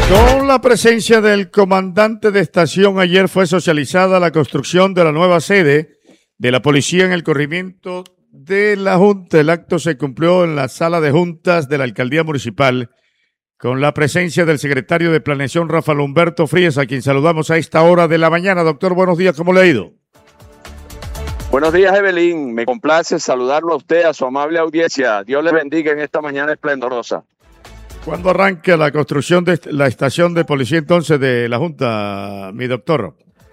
Con la presencia del comandante de estación, ayer fue socializada la construcción de la nueva sede de la policía en el corregimiento de la Junta. El acto se cumplió en la sala de juntas de la alcaldía municipal con la presencia del secretario de Planeación, Rafael Humberto Frías, a quien saludamos a esta hora de la mañana. Doctor, buenos días, ¿cómo le ha ido? Buenos días, Evelyn. Me complace saludarlo a usted, a su amable audiencia. Dios le bendiga en esta mañana esplendorosa. ¿Cuándo arranca la construcción de la estación de policía entonces de la Junta, mi doctor?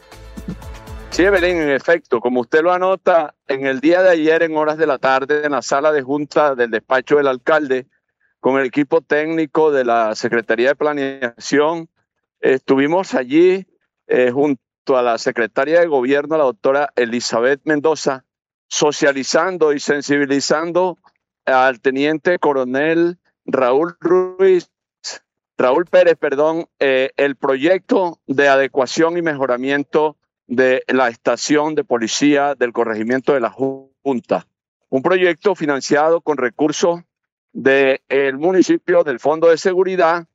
Sí, Evelyn, en efecto, como usted lo anota, en el día de ayer en horas de la tarde en la sala de junta del despacho del alcalde, con el equipo técnico de la Secretaría de Planeación, estuvimos allí junto a la secretaria de Gobierno, la doctora Elizabeth Mendoza, socializando y sensibilizando al teniente coronel Raúl Pérez, el proyecto de adecuación y mejoramiento de la estación de policía del corregimiento de la Junta. Un proyecto financiado con recursos del municipio, del Fondo de Seguridad,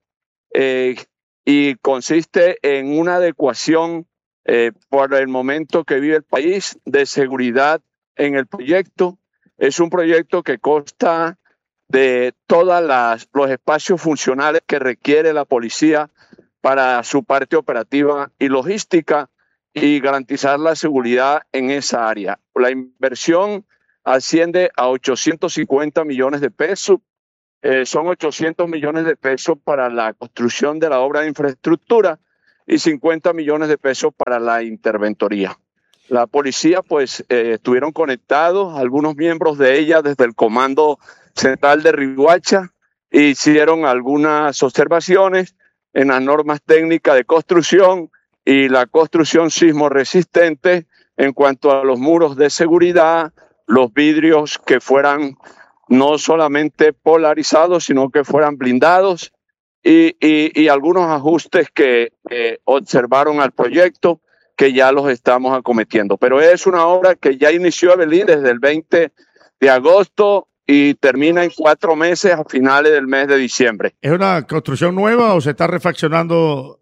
y consiste en una adecuación por el momento que vive el país de seguridad en el proyecto. Es un proyecto que consta de todos los espacios funcionales que requiere la policía para su parte operativa y logística y garantizar la seguridad en esa área. La inversión asciende a 850 millones de pesos. Son 800 millones de pesos para la construcción de la obra de infraestructura y 50 millones de pesos para la interventoría. La policía, estuvieron conectados, algunos miembros de ella desde el Comando Central de Riohacha, hicieron algunas observaciones en las normas técnicas de construcción y la construcción sismo resistente en cuanto a los muros de seguridad, los vidrios que fueran no solamente polarizados, sino que fueran blindados y algunos ajustes que observaron al proyecto que ya los estamos acometiendo. Pero es una obra que ya inició Evelyn desde el 20 de agosto y termina en 4 meses a finales del mes de diciembre. ¿Es una construcción nueva o se está refaccionando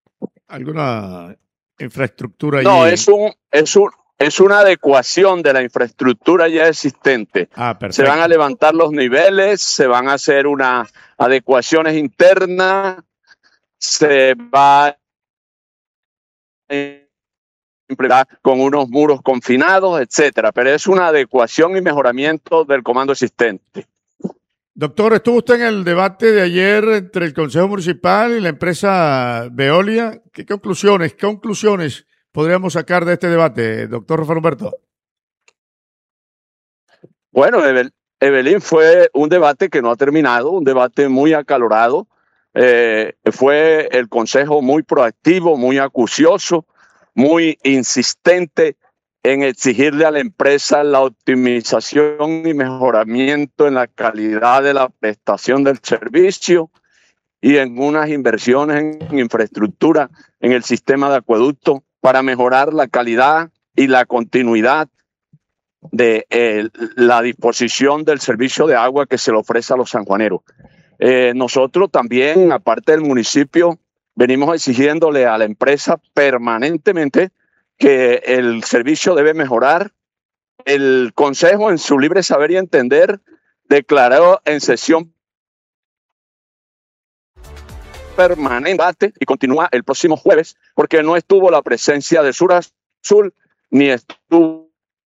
alguna infraestructura allí? No, es una adecuación de la infraestructura ya existente. Perfecto. Se van a levantar los niveles, se van a hacer unas adecuaciones internas, se va a implementar con unos muros confinados, etcétera. Pero es una adecuación y mejoramiento del comando existente. Doctor, ¿estuvo usted en el debate de ayer entre el Consejo Municipal y la empresa Veolia? ¿Qué conclusiones podríamos sacar de este debate, doctor Rafael Humberto? Bueno, Evelyn, fue un debate que no ha terminado, un debate muy acalorado. Fue el Consejo muy proactivo, muy acucioso, muy insistente en exigirle a la empresa la optimización y mejoramiento en la calidad de la prestación del servicio y en unas inversiones en infraestructura, en el sistema de acueducto, para mejorar la calidad y la continuidad de la disposición del servicio de agua que se le ofrece a los sanjuaneros. Nosotros también, aparte del municipio, venimos exigiéndole a la empresa permanentemente que el servicio debe mejorar. El Consejo, en su libre saber y entender, declaró en sesión permanente y continúa el próximo jueves, porque no estuvo la presencia de Sur Azul ni estuvo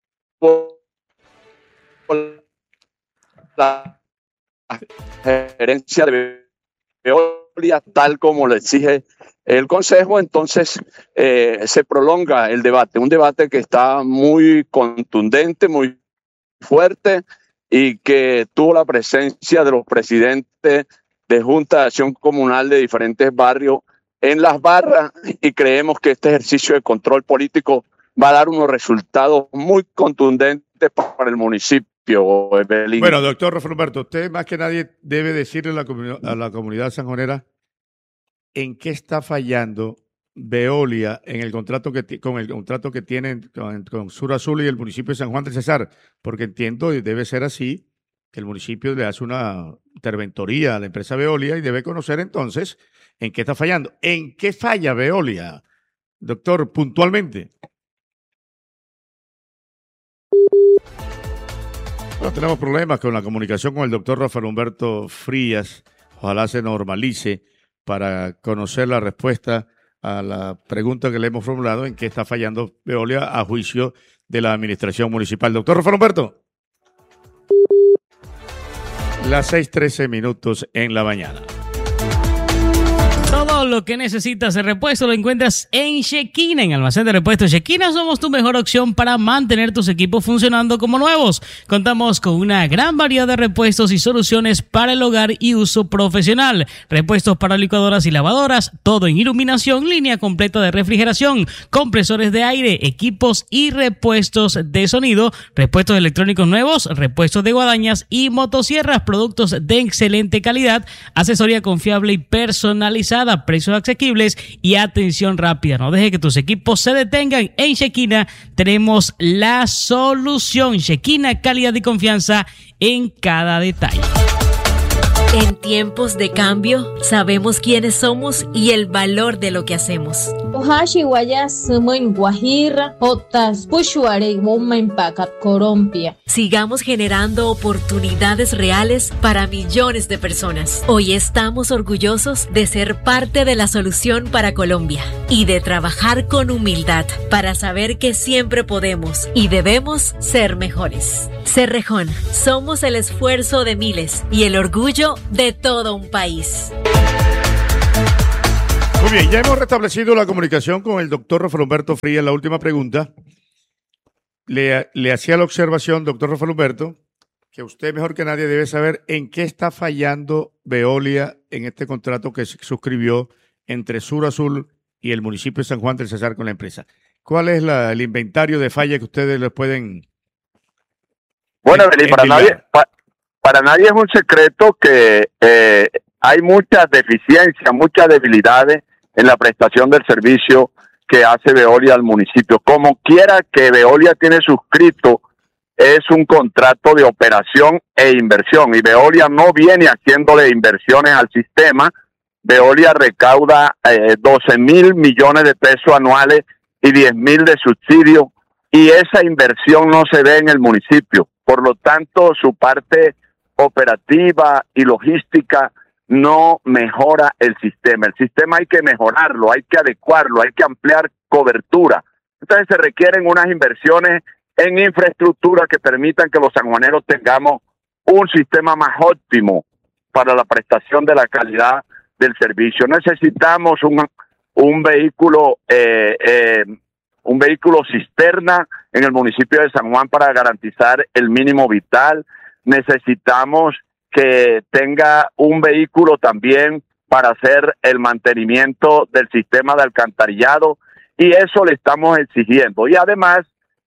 la gerencia de Veolia, tal como lo exige el Consejo. Entonces se prolonga el debate, un debate que está muy contundente, muy fuerte y que tuvo la presencia de los presidentes de Junta de Acción Comunal de diferentes barrios en las barras, y creemos que este ejercicio de control político va a dar unos resultados muy contundentes para el municipio, Evelyn. Bueno, doctor Rafael Humberto, usted más que nadie debe decirle a la comunidad sanjonera en qué está fallando Veolia en el contrato con el contrato que tienen con Sur Azul y el municipio de San Juan del Cesar, porque entiendo y debe ser así que el municipio le hace una interventoría a la empresa Veolia y debe conocer entonces en qué está fallando. ¿En qué falla Veolia, doctor, puntualmente? Bueno, tenemos problemas con la comunicación con el doctor Rafael Humberto Frías. Ojalá se normalice para conocer la respuesta a la pregunta que le hemos formulado en qué está fallando Veolia a juicio de la administración municipal. Doctor Rafael Humberto. Las 6:13 en la mañana. Todo lo que necesitas de repuesto lo encuentras en Shekina. En Almacén de Repuestos Shekina somos tu mejor opción para mantener tus equipos funcionando como nuevos. Contamos con una gran variedad de repuestos y soluciones para el hogar y uso profesional. Repuestos para licuadoras y lavadoras, todo en iluminación, línea completa de refrigeración, compresores de aire, equipos y repuestos de sonido, repuestos electrónicos nuevos, repuestos de guadañas y motosierras, productos de excelente calidad, asesoría confiable y personalizada, precios asequibles y atención rápida. No deje que tus equipos se detengan. En Shekina tenemos la solución. Shekina, calidad y confianza en cada detalle. En tiempos de cambio, sabemos quiénes somos y el valor de lo que hacemos. Sigamos generando oportunidades reales para millones de personas. Hoy estamos orgullosos de ser parte de la solución para Colombia y de trabajar con humildad para saber que siempre podemos y debemos ser mejores. Cerrejón, somos el esfuerzo de miles y el orgullo de todo un país. Muy bien, ya hemos restablecido la comunicación con el doctor Rafael Humberto Frías. La última pregunta. Le hacía la observación, doctor Rafael Humberto, que usted mejor que nadie debe saber en qué está fallando Veolia en este contrato que se suscribió entre Sur Azul y el municipio de San Juan del Cesar con la empresa. ¿Cuál es el inventario de fallas que ustedes les pueden... Bueno, para nadie es un secreto que hay muchas deficiencias, muchas debilidades en la prestación del servicio que hace Veolia al municipio. Como quiera que Veolia tiene suscrito, es un contrato de operación e inversión, y Veolia no viene haciéndole inversiones al sistema. Veolia recauda 12.000 millones de pesos anuales y 10.000 de subsidio, y esa inversión no se ve en el municipio. Por lo tanto, su parte operativa y logística no mejora el sistema. El sistema hay que mejorarlo, hay que adecuarlo, hay que ampliar cobertura. Entonces se requieren unas inversiones en infraestructura que permitan que los sanjuaneros tengamos un sistema más óptimo para la prestación de la calidad del servicio. Necesitamos un vehículo cisterna en el municipio de San Juan para garantizar el mínimo vital. Necesitamos que tenga un vehículo también para hacer el mantenimiento del sistema de alcantarillado, y eso le estamos exigiendo. Y además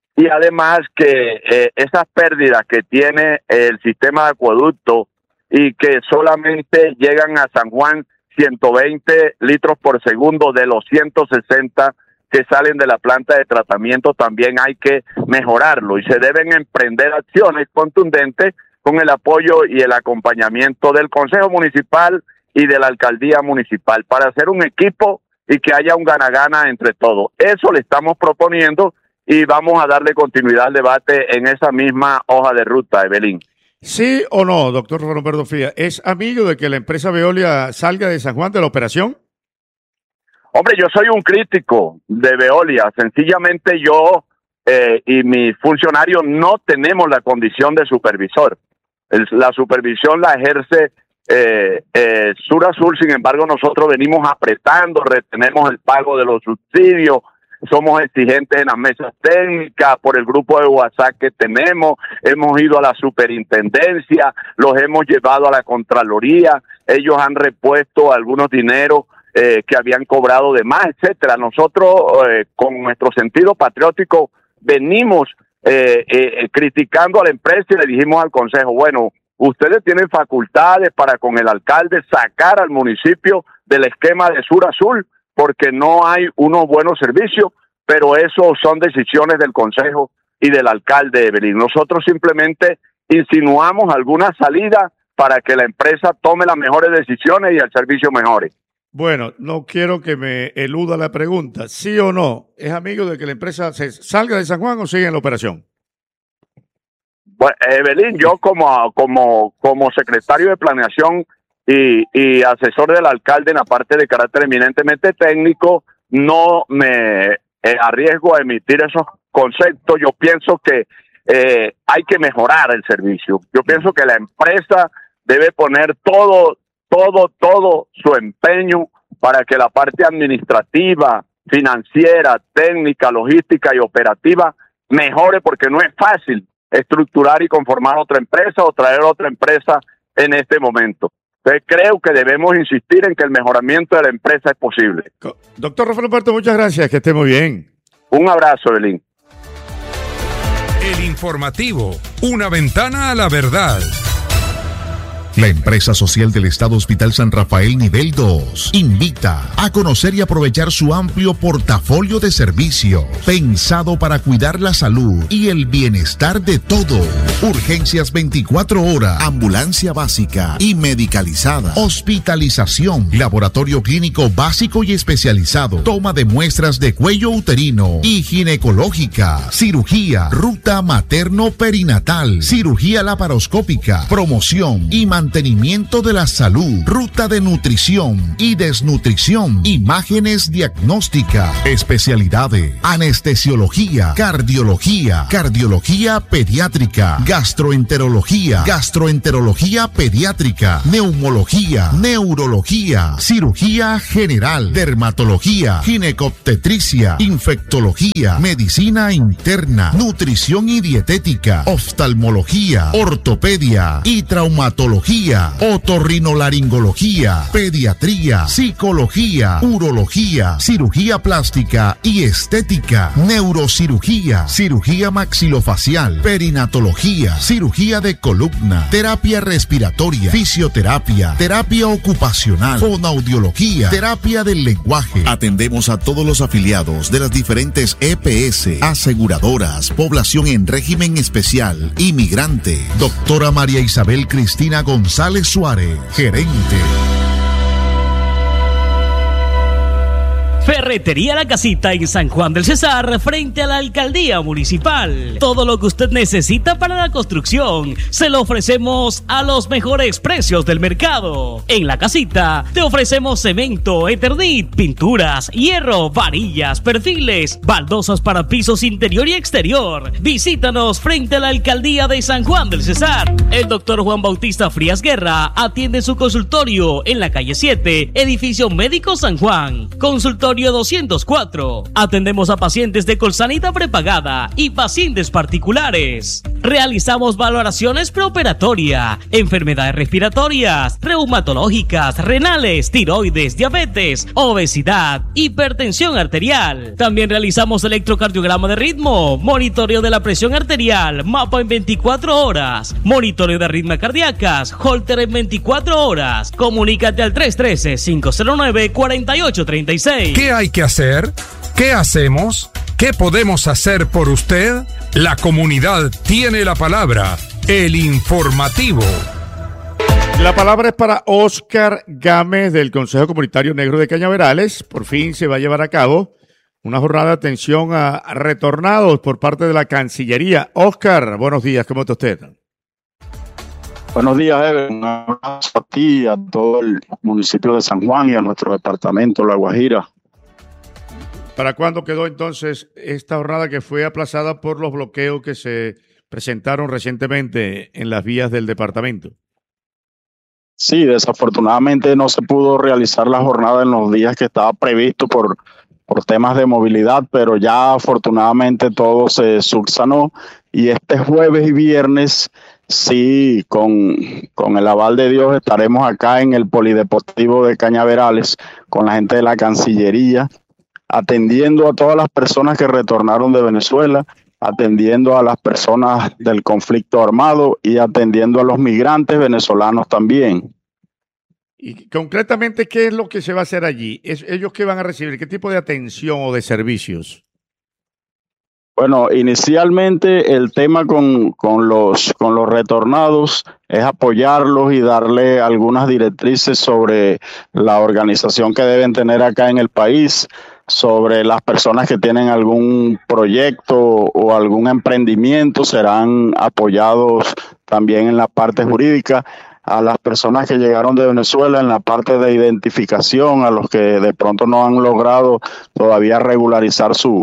que esas pérdidas que tiene el sistema de acueducto y que solamente llegan a San Juan 120 litros por segundo de los 160 que salen de la planta de tratamiento, también hay que mejorarlo, y se deben emprender acciones contundentes con el apoyo y el acompañamiento del Consejo Municipal y de la Alcaldía Municipal para hacer un equipo y que haya un gana-gana entre todos. Eso le estamos proponiendo y vamos a darle continuidad al debate en esa misma hoja de ruta, Evelyn. ¿Sí o no, doctor Roberto Frías? ¿Es amigo de que la empresa Veolia salga de San Juan de la operación? Hombre, yo soy un crítico de Veolia. Sencillamente yo y mis funcionarios no tenemos la condición de supervisor. La supervisión la ejerce Sur Azul. Sin embargo, nosotros venimos apretando, retenemos el pago de los subsidios, somos exigentes en las mesas técnicas por el grupo de WhatsApp que tenemos, hemos ido a la superintendencia, los hemos llevado a la Contraloría, ellos han repuesto algunos dineros que habían cobrado de más, etcétera. Nosotros, con nuestro sentido patriótico, venimos criticando a la empresa y le dijimos al Consejo, bueno, ustedes tienen facultades para con el alcalde sacar al municipio del esquema de Sur Azul, porque no hay unos buenos servicios, pero eso son decisiones del Consejo y del alcalde Evelyn. Nosotros simplemente insinuamos alguna salida para que la empresa tome las mejores decisiones y el servicio mejore. Bueno, no quiero que me eluda la pregunta. ¿Sí o no? ¿Es amigo de que la empresa se salga de San Juan o sigue en la operación? Bueno, Evelyn, yo como secretario de planeación y asesor del alcalde en la parte de carácter eminentemente técnico, no me arriesgo a emitir esos conceptos. Yo pienso que hay que mejorar el servicio. Yo pienso que la empresa debe poner todo su empeño para que la parte administrativa, financiera, técnica, logística y operativa mejore, porque no es fácil estructurar y conformar otra empresa o traer otra empresa en este momento. Entonces creo que debemos insistir en que el mejoramiento de la empresa es posible. Doctor Rafael Humberto, muchas gracias, que esté muy bien. Un abrazo, Evelyn. El informativo, una ventana a la verdad. La empresa social del Estado Hospital San Rafael Nivel 2 invita a conocer y aprovechar su amplio portafolio de servicios pensado para cuidar la salud y el bienestar de todos. Urgencias 24 horas, ambulancia básica y medicalizada, hospitalización, laboratorio clínico básico y especializado, toma de muestras de cuello uterino y ginecológica, cirugía, ruta materno-perinatal, cirugía laparoscópica, promoción y mantenimiento de la salud, ruta de nutrición y desnutrición, imágenes diagnósticas, especialidades, anestesiología, cardiología pediátrica, gastroenterología pediátrica, neumología, neurología, cirugía general, dermatología, ginecobstetricia, infectología, medicina interna, nutrición y dietética, oftalmología, ortopedia y traumatología, otorrinolaringología, pediatría, psicología, urología, cirugía plástica y estética, neurocirugía, cirugía maxilofacial, perinatología, cirugía de columna, terapia respiratoria, fisioterapia, terapia ocupacional, fonoaudiología, terapia del lenguaje. Atendemos a todos los afiliados de las diferentes EPS, aseguradoras, población en régimen especial, inmigrante. Doctora María Isabel Cristina González Suárez, gerente. Ferretería La Casita en San Juan del Cesar, frente a la alcaldía municipal. Todo lo que usted necesita para la construcción se lo ofrecemos a los mejores precios del mercado. En La Casita te ofrecemos cemento, Eternit, pinturas, hierro, varillas, perfiles, baldosas para pisos interior y exterior. Visítanos frente a la alcaldía de San Juan del Cesar. El doctor Juan Bautista Frías Guerra atiende su consultorio en la calle 7, edificio Médico San Juan. Consultorio 204. Atendemos a pacientes de Colsanita prepagada y pacientes particulares. Realizamos valoraciones preoperatoria, enfermedades respiratorias, reumatológicas, renales, tiroides, diabetes, obesidad, hipertensión arterial. También realizamos electrocardiograma de ritmo, monitoreo de la presión arterial, mapa en 24 horas, monitoreo de arritmias cardíacas, holter en 24 horas. Comunícate al 313-509-4836. ¿Qué hay que hacer? ¿Qué hacemos? ¿Qué podemos hacer por usted? La comunidad tiene la palabra. El informativo. La palabra es para Oscar Gámez del Consejo Comunitario Negro de Cañaverales. Por fin se va a llevar a cabo una jornada de atención a retornados por parte de la Cancillería. Oscar, buenos días, ¿cómo está usted? Buenos días, Ever. Un abrazo a ti, a todo el municipio de San Juan y a nuestro departamento, La Guajira. ¿Para cuándo quedó entonces esta jornada que fue aplazada por los bloqueos que se presentaron recientemente en las vías del departamento? Sí, desafortunadamente no se pudo realizar la jornada en los días que estaba previsto por temas de movilidad, pero ya afortunadamente todo se subsanó y este jueves y viernes sí, con el aval de Dios estaremos acá en el Polideportivo de Cañaverales con la gente de la Cancillería, atendiendo a todas las personas que retornaron de Venezuela, atendiendo a las personas del conflicto armado y atendiendo a los migrantes venezolanos también. Y concretamente, ¿qué es lo que se va a hacer allí? ¿Ellos qué van a recibir? ¿Qué tipo de atención o de servicios? Bueno, inicialmente el tema con los retornados es apoyarlos y darle algunas directrices sobre la organización que deben tener acá en el país, sobre las personas que tienen algún proyecto o algún emprendimiento, serán apoyados también en la parte jurídica. A las personas que llegaron de Venezuela en la parte de identificación, a los que de pronto no han logrado todavía regularizar su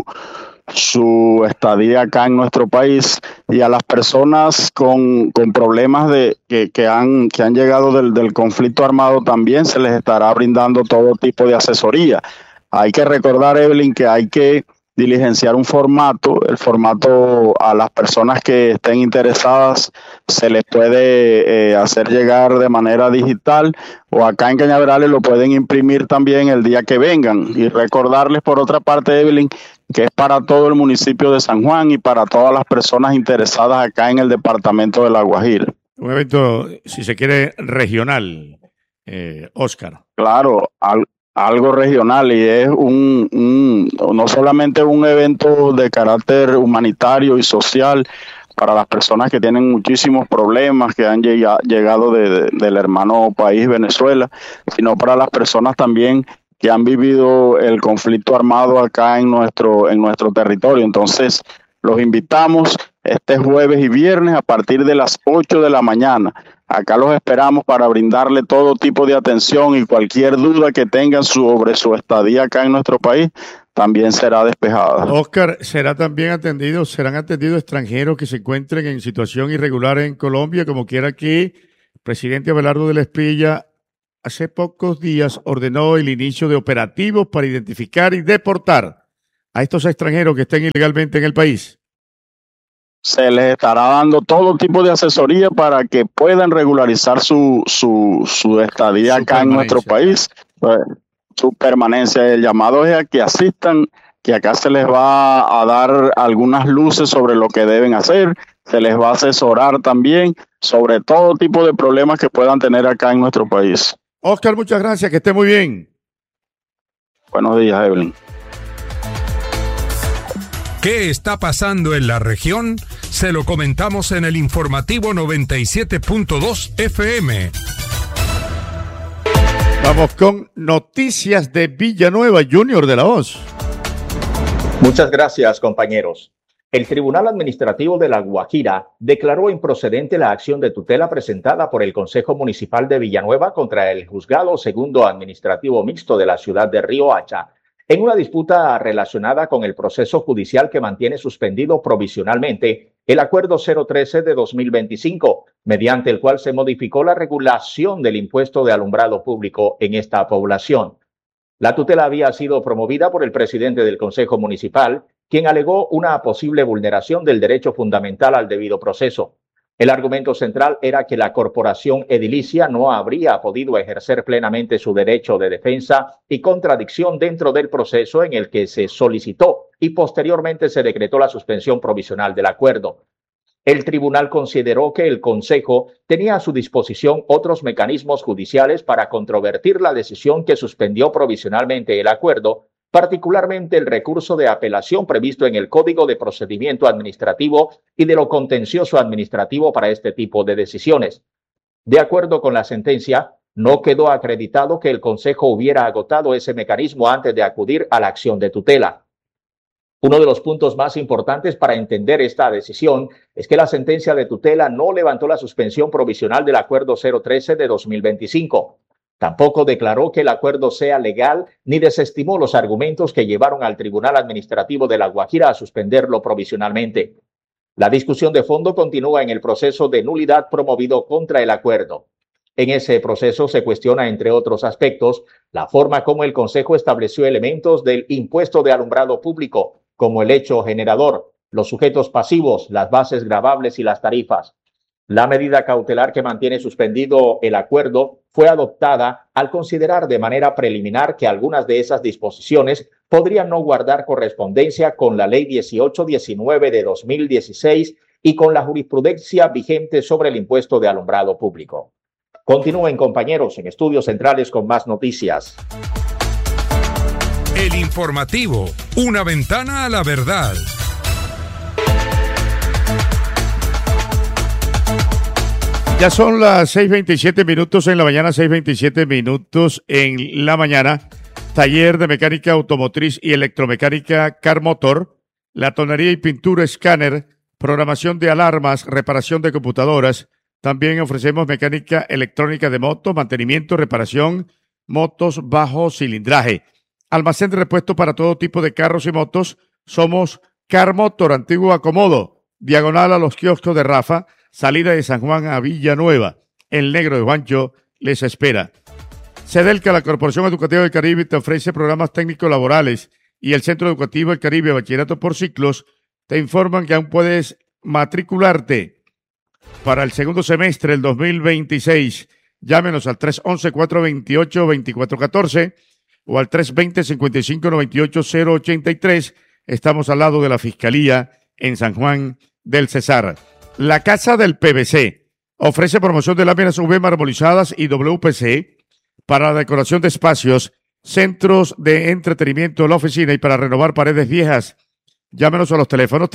estadía acá en nuestro país, y a las personas con problemas que han llegado del conflicto armado, también se les estará brindando todo tipo de asesoría. Hay que recordar, Evelyn, que hay que diligenciar el formato a las personas que estén interesadas se les puede hacer llegar de manera digital, o acá en Cañaverales lo pueden imprimir también el día que vengan. Y recordarles, por otra parte, Evelyn, que es para todo el municipio de San Juan y para todas las personas interesadas acá en el departamento de La Guajira. Un evento, si se quiere, regional, Oscar. Claro, algo regional, y es no solamente un evento de carácter humanitario y social para las personas que tienen muchísimos problemas, que han llegado del hermano país Venezuela, sino para las personas también que han vivido el conflicto armado acá en nuestro territorio. Entonces, los invitamos este jueves y viernes a partir de las 8 de la mañana. Acá los esperamos para brindarle todo tipo de atención, y cualquier duda que tengan sobre su estadía acá en nuestro país también será despejada. Oscar, serán atendidos extranjeros que se encuentren en situación irregular en Colombia, como quiera que el presidente Abelardo de la Espriella hace pocos días ordenó el inicio de operativos para identificar y deportar a estos extranjeros que estén ilegalmente en el país. Se les estará dando todo tipo de asesoría para que puedan regularizar su estadía acá en nuestro país, su permanencia. El llamado es a que asistan, que acá se les va a dar algunas luces sobre lo que deben hacer, se les va a asesorar también sobre todo tipo de problemas que puedan tener acá en nuestro país. Oscar, muchas gracias, que esté muy bien. Buenos días, Evelyn. ¿Qué está pasando en la región? Se lo comentamos en el informativo 97.2 FM. Vamos con noticias de Villanueva, Junior de la Hoz. Muchas gracias, compañeros. El Tribunal Administrativo de La Guajira declaró improcedente la acción de tutela presentada por el Consejo Municipal de Villanueva contra el Juzgado Segundo Administrativo Mixto de la ciudad de Riohacha, en una disputa relacionada con el proceso judicial que mantiene suspendido provisionalmente el Acuerdo 013 de 2025, mediante el cual se modificó la regulación del impuesto de alumbrado público en esta población. La tutela había sido promovida por el presidente del Consejo Municipal, quien alegó una posible vulneración del derecho fundamental al debido proceso. El argumento central era que la corporación edilicia no habría podido ejercer plenamente su derecho de defensa y contradicción dentro del proceso en el que se solicitó y posteriormente se decretó la suspensión provisional del acuerdo. El tribunal consideró que el Consejo tenía a su disposición otros mecanismos judiciales para controvertir la decisión que suspendió provisionalmente el acuerdo, particularmente el recurso de apelación previsto en el Código de Procedimiento Administrativo y de lo contencioso administrativo para este tipo de decisiones. De acuerdo con la sentencia, no quedó acreditado que el Consejo hubiera agotado ese mecanismo antes de acudir a la acción de tutela. Uno de los puntos más importantes para entender esta decisión es que la sentencia de tutela no levantó la suspensión provisional del Acuerdo 013 de 2025. Tampoco declaró que el acuerdo sea legal ni desestimó los argumentos que llevaron al Tribunal Administrativo de La Guajira a suspenderlo provisionalmente. La discusión de fondo continúa en el proceso de nulidad promovido contra el acuerdo. En ese proceso se cuestiona, entre otros aspectos, la forma como el Consejo estableció elementos del impuesto de alumbrado público, como el hecho generador, los sujetos pasivos, las bases gravables y las tarifas. La medida cautelar que mantiene suspendido el acuerdo fue adoptada al considerar de manera preliminar que algunas de esas disposiciones podrían no guardar correspondencia con la Ley 1819 de 2016 y con la jurisprudencia vigente sobre el impuesto de alumbrado público. Continúen, compañeros, en Estudios Centrales con más noticias. El informativo, una ventana a la verdad. Ya son las 6:27 minutos en la mañana, 6:27 minutos en la mañana. Taller de mecánica automotriz y electromecánica Car Motor, la tonería y pintura escáner, programación de alarmas, reparación de computadoras. También ofrecemos mecánica electrónica de moto, mantenimiento, reparación, motos bajo cilindraje. Almacén de repuesto para todo tipo de carros y motos. Somos Car Motor, antiguo acomodo, diagonal a los kioscos de Rafa, salida de San Juan a Villanueva. El Negro de Juancho les espera. CEDELCA, la Corporación Educativa del Caribe, te ofrece programas técnicos laborales, y el Centro Educativo del Caribe, Bachillerato por Ciclos, te informan que aún puedes matricularte para el segundo semestre del 2026. Llámenos al 311-428-2414 o al 320-5598-083. Estamos al lado de la Fiscalía en San Juan del Cesar. La Casa del PVC ofrece promoción de láminas UV marmolizadas y WPC para la decoración de espacios, centros de entretenimiento en la oficina y para renovar paredes viejas. Llámenos a los teléfonos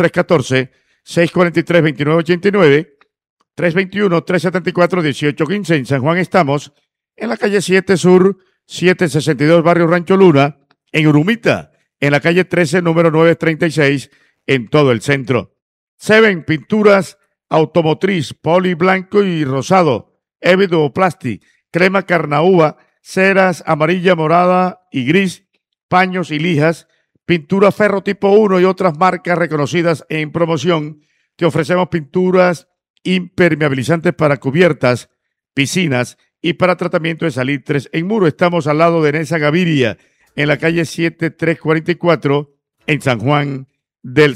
314-643-2989, 321-374-1815. En San Juan estamos en la calle 7 Sur, 762, Barrio Rancho Luna, en Urumita, en la calle 13, número 936, en todo el centro. Seven Pinturas Automotriz, poli blanco y rosado, Evidoplasti, crema carnaúba, ceras amarilla, morada y gris, paños y lijas, pintura ferro tipo 1 y otras marcas reconocidas en promoción. Te ofrecemos pinturas impermeabilizantes para cubiertas, piscinas y para tratamiento de salitres en muro. Estamos al lado de Nesa Gaviria, en la calle 7344, en San Juan del